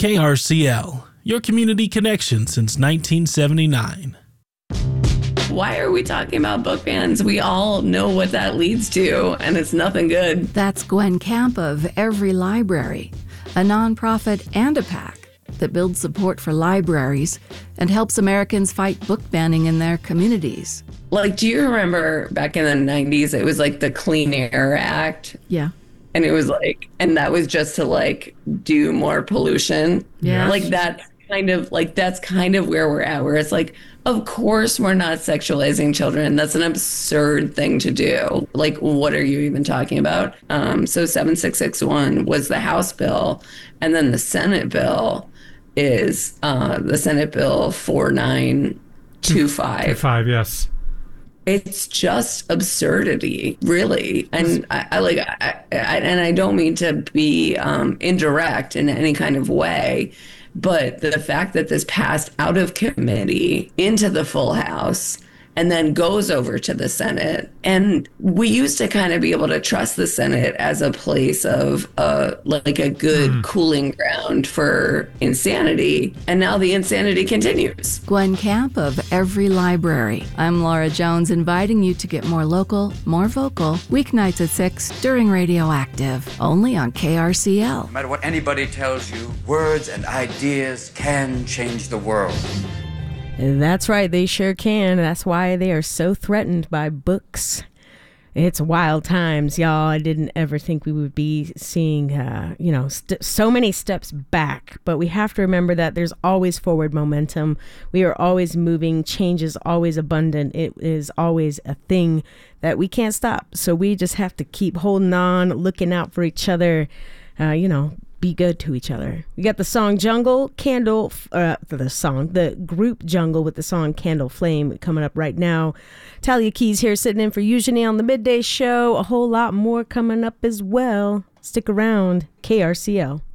KRCL, your community connection since 1979. Why are we talking about book bans? We all know what that leads to, and it's nothing good. That's Gwen Camp of Every Library, a nonprofit and a PAC that builds support for libraries and helps Americans fight book banning in their communities. Like, do you remember back in the 90s, it was like the Clean Air Act? Yeah. And it was like, and that was just to like do more pollution. Yeah. Like that's kind of where we're at, where it's like, of course we're not sexualizing children. That's an absurd thing to do. Like, what are you even talking about? So 7661 was the House bill, and then the Senate bill is the Senate bill 4925. 25, yes. It's just absurdity, really. And I don't mean to be indirect in any kind of way, but the fact that this passed out of committee into the full House and then goes over to the Senate. And we used to kind of be able to trust the Senate as a place of like a good cooling ground for insanity. And now the insanity continues. Gwen Camp of Every Library. I'm Laura Jones, inviting you to get more local, more vocal, weeknights at 6 during Radioactive, only on KRCL. No matter what anybody tells you, words and ideas can change the world. That's right, they sure can. That's why they are so threatened by books. It's wild times, y'all. I didn't ever think we would be seeing, so many steps back. But we have to remember that there's always forward momentum. We are always moving. Change is always abundant. It is always a thing that we can't stop. So we just have to keep holding on, looking out for each other, be good to each other. We got the song Jungle, the group Jungle with the song Candle Flame coming up right now. Talia Keys here sitting in for Eugenie on the Midday Show. A whole lot more coming up as well. Stick around. KRCL.